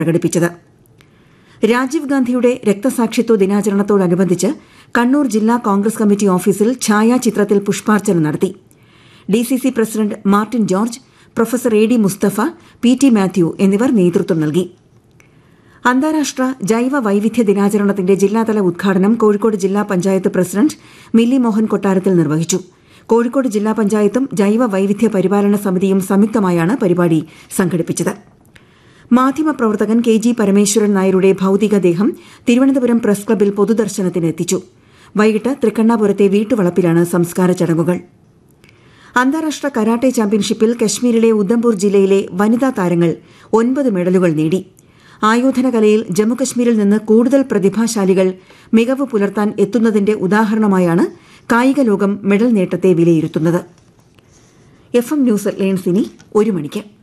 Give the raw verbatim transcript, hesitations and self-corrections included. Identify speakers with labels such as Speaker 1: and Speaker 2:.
Speaker 1: പ്രകടിപ്പിച്ചത്. രാജീവ് ഗാന്ധിയുടെ രക്തസാക്ഷിത്വ ദിനാചരണത്തോടനുബന്ധിച്ച് കണ്ണൂർ ജില്ലാ കോൺഗ്രസ് കമ്മിറ്റി ഓഫീസിൽ ഛായാചിത്രത്തിൽ പുഷ്പാർച്ചന നടത്തി. DCC president Martin George, professor A D Mustafa, P T Mathew എന്നിവർ നേതൃത്വം നൽകി. അന്താരാഷ്ട്ര ജൈവ വൈവിധ്യ ദിനാചരണത്തിന്റെ ജില്ലാതല ഉദ്ഘാടനം കോഴിക്കോട് ജില്ലാ പഞ്ചായത്ത് പ്രസിഡന്റ് മില്ലി മോഹൻ കൊട്ടാരത്തിൽ നിർവഹിച്ചു. കോഴിക്കോട് ജില്ലാ പഞ്ചായത്തും ജൈവ വൈവിധ്യ പരിപാലന സമിതിയും സംയുക്തമായാണ് പരിപാടി സംഘടിപ്പിച്ചത്. മാധ്യമപ്രവർത്തകൻ കെ ജി പരമേശ്വരൻ നായരുടെ ഭൌതികദേഹം തിരുവനന്തപുരം പ്രസ് ക്ലബ്ബിൽ പൊതുദർശനത്തിന് എത്തിച്ചു. വൈകിട്ട് തൃക്കണ്ണാപുരത്തെ വീട്ടുവളപ്പിലാണ് സംസ്കാര ചടങ്ങുകൾ. അന്താരാഷ്ട്ര കരാട്ടെ ചാമ്പ്യൻഷിപ്പിൽ കശ്മീരിലെ ഉദ്ധംപൂർ ജില്ലയിലെ വനിതാ താരങ്ങൾ ഒൻപത് മെഡലുകൾ നേടി. ആയോധന കലയിൽ ജമ്മുകശ്മീരിൽ നിന്ന് കൂടുതൽ പ്രതിഭാശാലികൾ മികവ് പുലർത്താൻ എത്തുന്നതിന്റെ ഉദാഹരണമായാണ് കായിക ലോകം മെഡൽ നേട്ടത്തെ വിലയിരുത്തുന്നത്. എഫ് എം ന്യൂസ് ലയൺസ് ഇനി ഒരു മണിക്ക്.